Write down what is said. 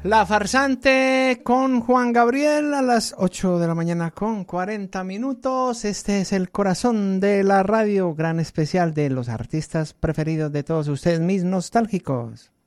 La Farsante con Juan Gabriel a las 8 de la mañana con 40 minutos. Este es el corazón de la radio, gran especial de los artistas preferidos de todos ustedes, mis nostálgicos.